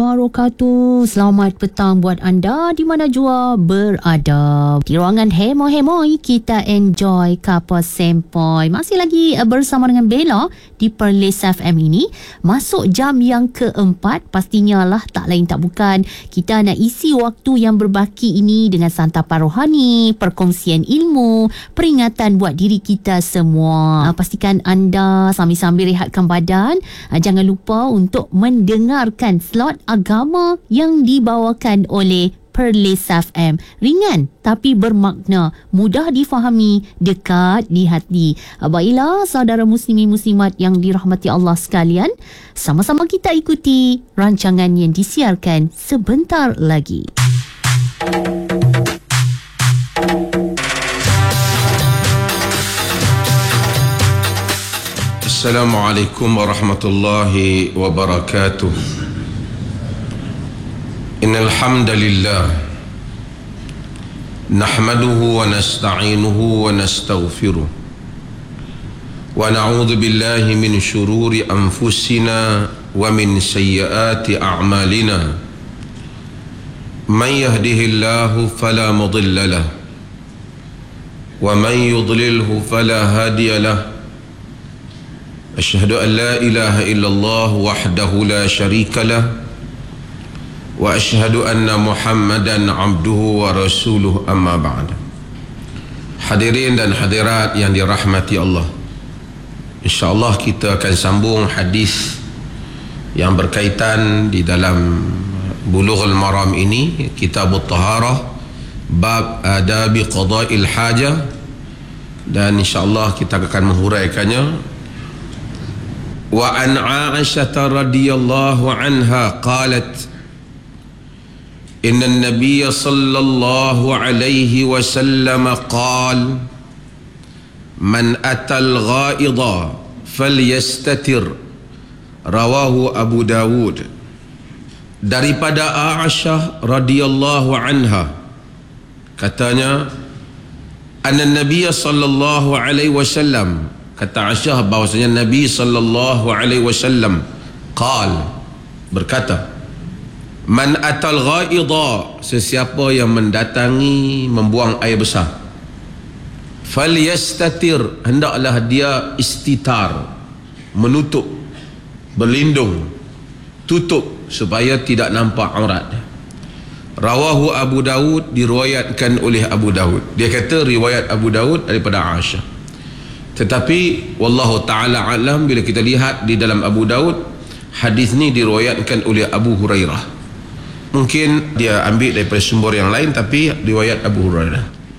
wabarakatuh. Selamat petang buat anda di mana jua berada. Di ruangan hemo-hemoi kita enjoy kapal sempoi. Masih lagi bersama dengan Bella di Perlis FM ini. Masuk jam yang keempat, pastinya lah tak lain tak bukan kita nak isi waktu yang berbaki ini dengan santapan rohani, perkongsian ilmu, peringatan buat diri kita semua. Pastikan anda sambil-sambil rehatkan badan. Jangan lupa untuk mendengarkan slot agama yang dibawakan oleh Perlis FM. Ringan tapi bermakna, mudah difahami, dekat di hati. Baiklah saudara muslimin muslimat yang dirahmati Allah sekalian, sama-sama kita ikuti rancangan yang disiarkan sebentar lagi. Assalamualaikum warahmatullahi wabarakatuh. Innal hamdalillah nahmaduhu wa nasta'inuhu wa nastaghfiruh wa na'udzu billahi min shururi anfusina wa min sayyiati a'malina. Man yahdihillahu fala mudilla lahu wa man yudlilhu fala hadiya lahu. Asyhadu an la ilaha illallah wahdahu la syarika lah wa asyhadu anna Muhammadan abduhu wa rasuluh, amma ba'd. Hadirin dan hadirat yang dirahmati Allah, InsyaAllah kita akan sambung hadis yang berkaitan di dalam Bulughul Maram ini, Kitabut Taharah, bab adabi qada'il hajah, dan insyaAllah kita akan menghuraikannya. وعن عائشة رضي الله عنها قالت إن النبي صلى الله عليه وسلم قال من أتى الغائض فليستتر. رواه أبو داود. Daripada Aisyah radhiyallahu anha, katanya, anna Nabiy sallallahu alaihi wasallam, kata Aisyah bahwasanya Nabi sallallahu alaihi wasallam berkata, man atal ghaidha, sesiapa yang mendatangi membuang air besar, falyastatir, hendaklah dia istitar, menutup, berlindung, tutup supaya tidak nampak aurat. Rawahu Abu Daud, diriwayatkan oleh Abu Daud. Dia kata riwayat Abu Daud daripada Aisyah. Tetapi wallahu ta'ala alam, bila kita lihat di dalam Abu Daud, hadis ni diriwayatkan oleh Abu Hurairah. Mungkin dia ambil daripada sumber yang lain, tapi riwayat Abu Hurairah.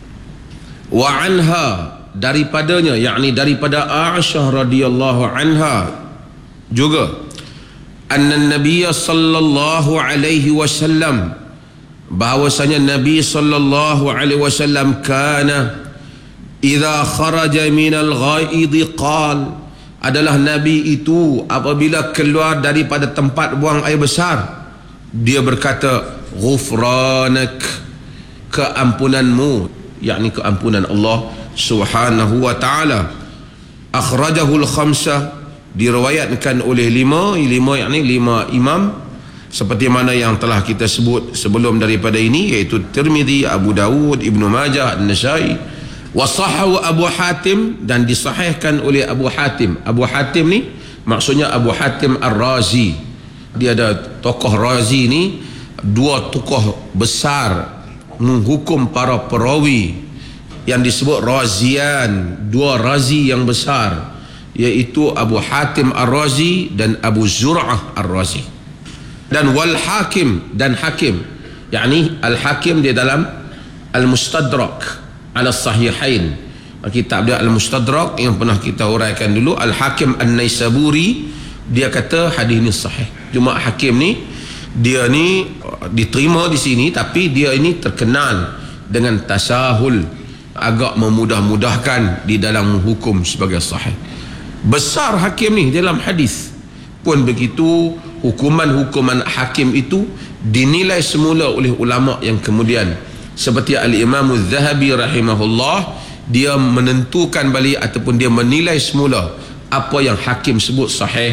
Wa anha, daripadanya, yakni daripada Aisyah radhiyallahu anha juga, anna Nabiy sallallahu alaihi wasallam, bahwasanya Nabi sallallahu alaihi wasallam kana idza kharaja minal ghaid qal, adalah Nabi itu apabila keluar daripada tempat buang air besar, dia berkata, ghufranak, keampunanmu, yakni keampunan Allah subhanahu wa ta'ala. Akhrajahul khamsah, diriwayatkan oleh lima, yakni lima imam, seperti mana yang telah kita sebut sebelum daripada ini, iaitu Tirmidzi, Abu Dawud, Ibnu Majah, An-Nasai. Wasahahu Abu Hatim, dan disahihkan oleh Abu Hatim. Abu Hatim ni maksudnya Abu Hatim Ar-Razi. Dia ada tokoh Razi ni, dua tokoh besar menghukum para perawi yang disebut Razian, dua Razi yang besar, iaitu Abu Hatim Ar-Razi dan Abu Zur'ah Ar-Razi. Dan wal Hakim, dan Hakim, yakni Al-Hakim di dalam Al-Mustadrak ala Sahihain, kitab dia Al-Mustadrak yang pernah kita huraikan dulu. Al-Hakim An-Naisaburi, dia kata hadis ni sahih. Cuma Hakim ni, dia ni diterima di sini, tapi dia ini terkenal dengan tasahul, agak memudah-mudahkan di dalam hukum sebagai sahih. Besar Hakim ni dalam hadis. Pun begitu, hukuman-hukuman Hakim itu dinilai semula oleh ulama yang kemudian, seperti Al-Imam Az-Zahabi rahimahullah, dia menentukan balik ataupun dia menilai semula apa yang Hakim sebut sahih,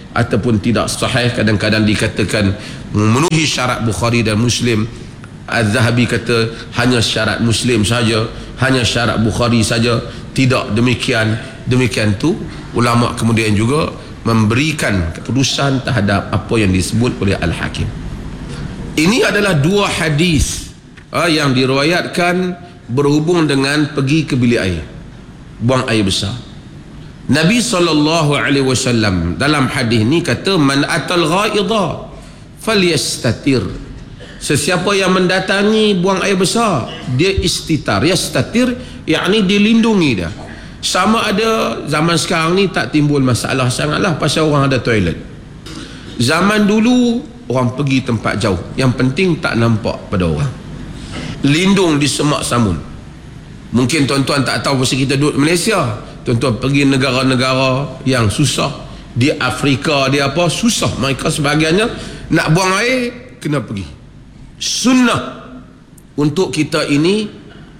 ataupun tidak sahih. Kadang-kadang dikatakan memenuhi syarat Bukhari dan Muslim. Az-Zahabi kata hanya syarat Muslim saja, hanya syarat Bukhari saja. Tidak demikian. Demikian tu ulama kemudian juga memberikan keputusan terhadap apa yang disebut oleh Al-Hakim. Ini adalah dua hadis yang diriwayatkan berhubung dengan pergi ke bilik air, buang air besar. Nabi SAW dalam hadis ni kata, man atal ghaidha falyastatir. Sesiapa yang mendatangi buang air besar, dia istitar. Yastatir yakni dilindungi dia. Sama ada zaman sekarang ni tak timbul masalah sangatlah pasal orang ada toilet. Zaman dulu orang pergi tempat jauh, yang penting tak nampak pada orang. Lindung di semak samun. Mungkin tuan-tuan tak tahu pasal kita duduk Malaysia. Tuan-tuan pergi negara-negara yang susah, di Afrika dia apa susah, mereka sebahagiannya nak buang air kena pergi. Sunnah untuk kita ini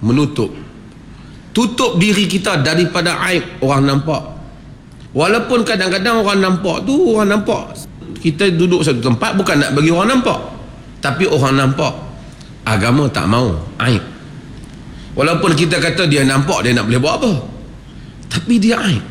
tutup diri kita daripada aib orang nampak. Walaupun kadang-kadang orang nampak kita duduk satu tempat bukan nak bagi orang nampak, tapi orang nampak. Agama tak mau aib. Walaupun kita kata dia nampak, dia nak boleh buat apa, tapi dia aib.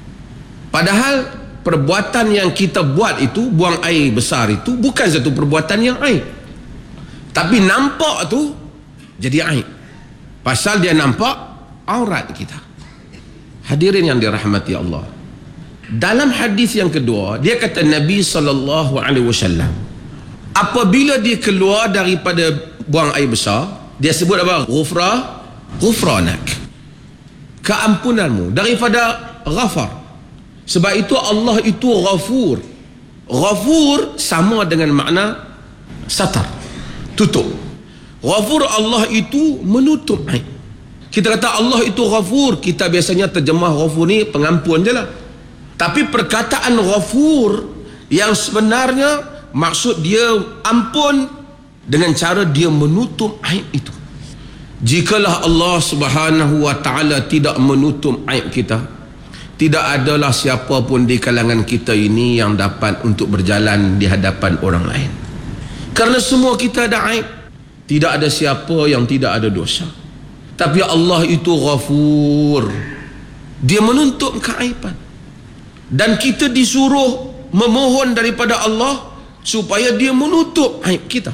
Padahal perbuatan yang kita buat itu, buang air besar itu, bukan satu perbuatan yang aib, tapi nampak tu jadi aib. Pasal dia nampak aurat kita. Hadirin yang dirahmati Allah, dalam hadis yang kedua dia kata Nabi SAW apabila dia keluar daripada buang air besar, dia sebut apa? Ghufranak, keampunanmu, daripada ghafar. Sebab itu Allah itu ghafur. Ghafur sama dengan makna satar, tutup. Ghafur, Allah itu menutup aib. Kita kata Allah itu ghafur, kita biasanya terjemah ghafur ni pengampun je lah. Tapi perkataan ghafur yang sebenarnya maksud dia ampun dengan cara dia menutup aib itu. Jikalau Allah Subhanahu wa ta'ala tidak menutup aib kita, tidak adalah siapa pun di kalangan kita ini yang dapat untuk berjalan di hadapan orang lain. Kerana semua kita ada aib. Tidak ada siapa yang tidak ada dosa. Tapi Allah itu ghafur. Dia menutup keaiban. Dan kita disuruh memohon daripada Allah supaya dia menutup aib kita.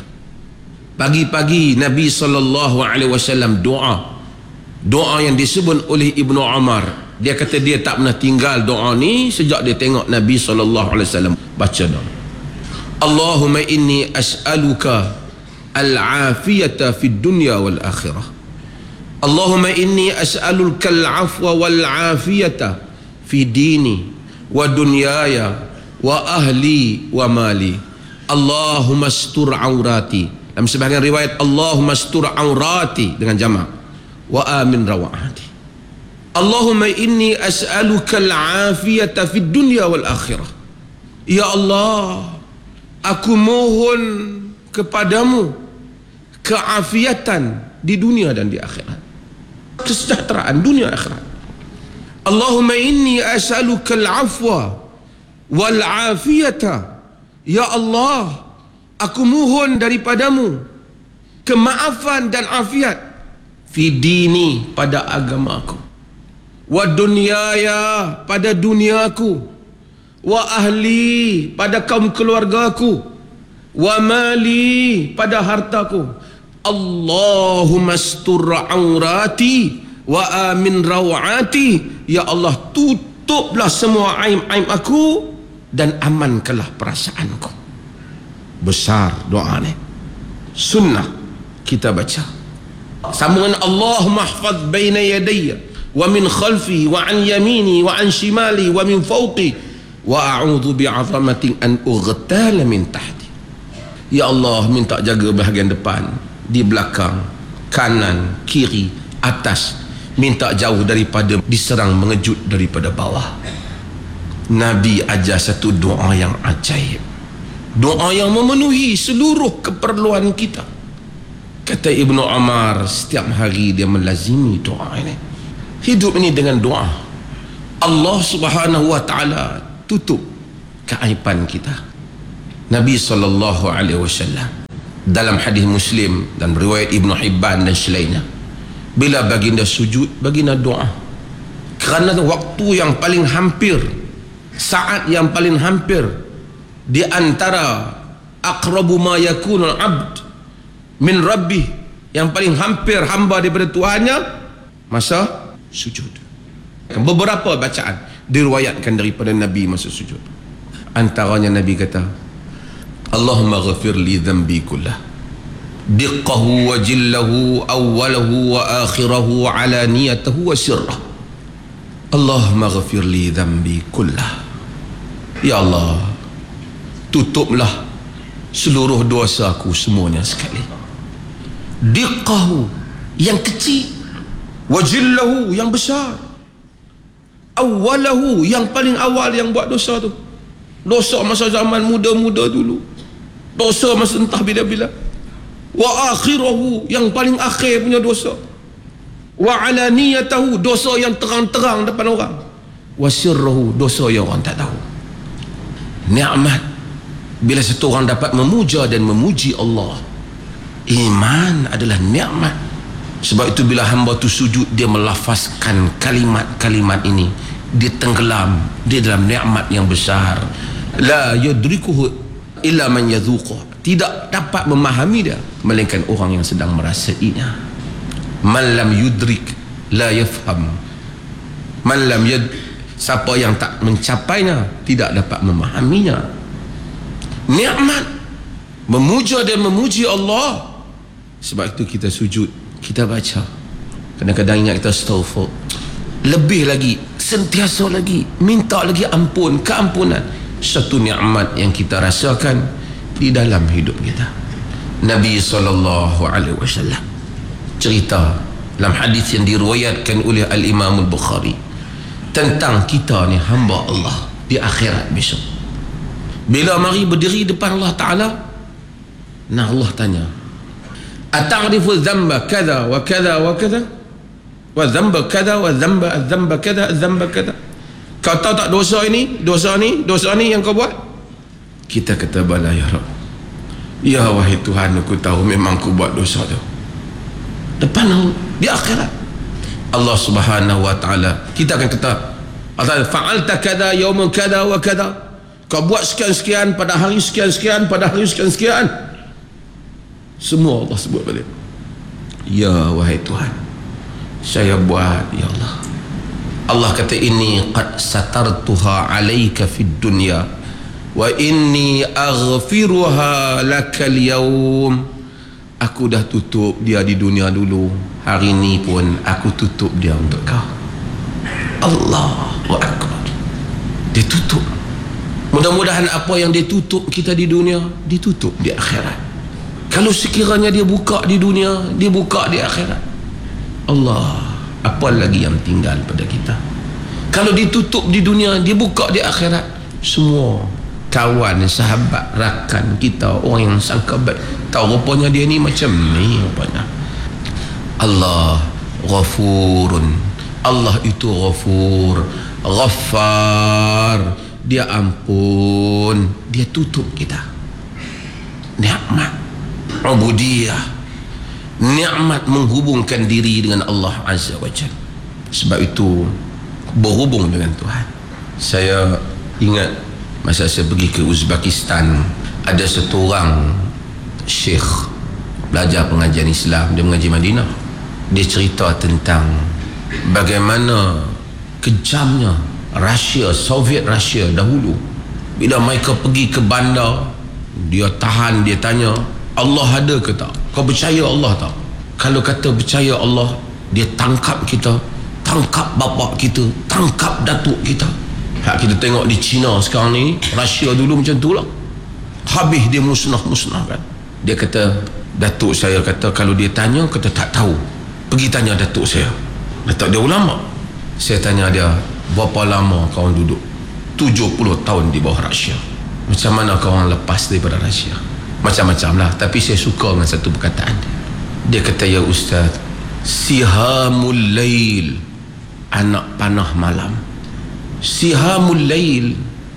Pagi-pagi Nabi SAW doa yang disebut oleh Ibnu Umar. Dia kata dia tak pernah tinggal doa ni sejak dia tengok Nabi SAW baca doa. Allahumma inni as'aluka al-afiyata fid dunya wal akhirah. Allahumma inni as'aluka al-afwa wal afiyata fi dini wa dunyaya wa ahli wa mali. Allahumma astur aurati. Dalam sebahagian riwayat Allahumma astur aurati dengan jamak, wa amin rawati. Allahumma inni as'aluka al-afiyata fid dunya wal akhirah. Ya Allah, aku mohon kepadamu keafiatan di dunia dan di akhirat, kesejahteraan dunia akhirat. Allahumma inni as'aluka al-afwa wal afiyata. Ya Allah, aku mohon daripadamu kemaafan dan afiat fi dini, pada agamaku, wa dunyaya, pada duniaku, wa ahli, pada kaum keluargaku, wa mali, pada hartaku. Allahumma astur aurati wa amin rawati. Ya Allah, tutuplah semua aib-aib aku dan amankanlah perasaanku. Besar doa ni, sunnah kita baca. Sambungan Allahumma hafaz baina yadayya wa min khalfi wa an yamini wa an shimali wa min fawqi wa a'udhu bi'azamatin an ughtal min tahti. Ya Allah, minta jaga bahagian depan, di belakang, kanan, kiri, atas. Minta jauh daripada diserang mengejut daripada bawah. Nabi ajar satu doa yang ajaib, doa yang memenuhi seluruh keperluan kita. Kata Ibnu Umar, setiap hari dia melazimi doa ini. Hidup ini dengan doa. Allah Subhanahu wa ta'ala tutup keaiban kita. Nabi SAW dalam hadis Muslim dan riwayat Ibnu Hibban dan selainnya, bila baginda sujud, baginda doa. Kerana waktu yang paling hampir, saat yang paling hampir di antara aqrabu ma yakunul abd min rabbih, yang paling hampir hamba daripada Tuhannya, masa sujud. Beberapa bacaan diriwayatkan daripada Nabi masa sujud. Antaranya Nabi kata, Allahumma ghafir li dhanbi kullah, diqqahu wa jillahu, awwalahu wa akhirahu, alaniyatahu wa sirrah. Allahumma ghafir li dhanbi kullah. Ya Allah, tutuplah seluruh dosaku semuanya sekali. Diqqahu, yang kecil, wa jillahu, yang besar, awwalahu, yang paling awal yang buat dosa tu, dosa masa zaman muda-muda dulu, dosa masa entah bila-bila, wa akhirahu, yang paling akhir punya dosa, wa alaniyatahu, dosa yang terang-terang depan orang, wa sirrahu, dosa yang orang tak tahu. Nikmat bila satu orang dapat memuja dan memuji Allah. Iman adalah nikmat. Sebab itu bila hamba tu sujud, dia melafazkan kalimat-kalimat ini, dia tenggelam di dalam nikmat yang besar. La yudrikuhu illa man yadhuqu, tidak dapat memahami dia melainkan orang yang sedang merasainya. Man lam yudrik la yafham, man lam siapa yang tak mencapainya tidak dapat memahaminya. Nikmat memuja dan memuji Allah. Sebab itu kita sujud, kita baca, kadang-kadang ingat kita astaghfir, lebih lagi, sentiasa lagi minta lagi keampunan. Satu nikmat yang kita rasakan di dalam hidup kita. Nabi SAW cerita dalam hadis yang diriwayatkan oleh Al-Imam Al-Bukhari tentang kita ni hamba Allah di akhirat besok. Bila mari berdiri depan Allah Ta'ala, nah Allah tanya, ata'rifu dzamba kadza wa kadza wa kadza wa dzamba kadza wa dzamba kadza dzamba kadza, kau tahu tak dosa ini, dosa ni yang kau buat? Kita kata bala ya Rabb. Ya wahai Tuhan, aku tahu memang aku buat dosa tu. Depan Allah di akhirat, Allah Subhanahu wa taala, kita akan kata, fa'alta kadza yauman kadza wa kadza, kau buat sekian-sekian pada hari sekian-sekian, pada hari sekian-sekian. Semua Allah sebut balik. Ya wahai Tuhan, saya buat ya Allah. Allah kata, inni qad satartuha alayka fid dunya wa inni aghfiruha lakal yawm. Aku dah tutup dia di dunia dulu, hari ni pun aku tutup dia untuk kau. Allahu Akbar. Dia tutup. Mudah-mudahan apa yang dia tutup kita di dunia, ditutup di akhirat. Kalau sekiranya dia buka di dunia, dia buka di akhirat, Allah, apa lagi yang tinggal pada kita? Kalau ditutup di dunia, dia buka di akhirat, semua kawan, sahabat, rakan kita, orang yang sangka baik, tahu rupanya dia ni macam ni rupanya. Allah Ghafurun, Allah itu Ghafur, Ghaffar, dia ampun, dia tutup kita. Nikmat ubudiyah, nikmat menghubungkan diri dengan Allah Azza wa Jalla. Sebab itu berhubung dengan Tuhan. Saya ingat masa saya pergi ke Uzbekistan, ada satu orang syekh belajar pengajian Islam, dia mengaji Madinah. Dia cerita tentang bagaimana kejamnya Rusia, Soviet Rusia dahulu. Bila mereka pergi ke bandar, dia tahan, dia tanya, Allah ada ke tak? Kau percaya Allah tak? Kalau kata percaya Allah, dia tangkap kita, tangkap bapa kita, tangkap datuk kita. Hak kita tengok di China sekarang ni, Rusia dulu macam tu lah, habis dia musnah-musnahkan. Dia kata, datuk saya kata, kalau dia tanya, kata tak tahu, pergi tanya datuk saya. Datuk dia ulama. Saya tanya dia, berapa lama kau duduk? 70 tahun di bawah Rusia. Macam mana kau orang lepas daripada Rusia? Macam-macam lah. Tapi saya suka dengan satu perkataan dia. Kata, ya Ustaz, sihamul lail, anak panah malam. Sihamul lail,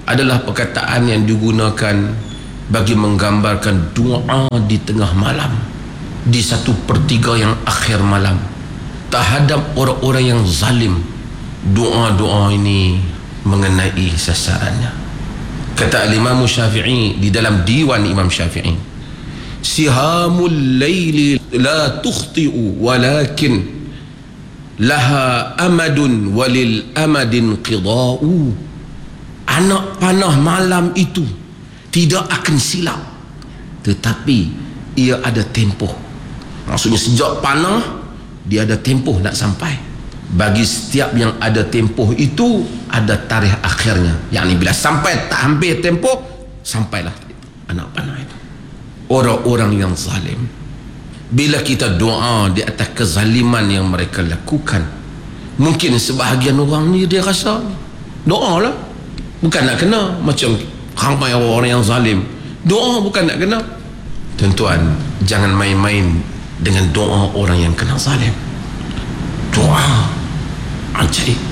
adalah perkataan yang digunakan bagi menggambarkan doa di tengah malam, di 1/3 yang akhir malam, terhadap orang-orang yang zalim. Doa-doa ini mengenai sasarannya. Kata Imam Syafi'i di dalam diwan Imam Syafi'i, sihamul laili la tukhti'u walakin laha amadun walil amadin qida'u. Anak panah malam itu tidak akan silap, tetapi ia ada tempoh. Maksudnya sejak panah dia ada tempoh nak sampai. Bagi setiap yang ada tempoh itu ada tarikh akhirnya, yakni bila sampai tak hampir tempoh, sampailah anak panah itu. Orang-orang yang zalim, bila kita doa di atas kezaliman yang mereka lakukan, mungkin sebahagian orang ni dia rasa doa lah bukan nak kena, macam ramai orang yang zalim, doa bukan nak kena. Tuan-tuan, jangan main-main dengan doa orang yang kena zalim. Doa ajaib.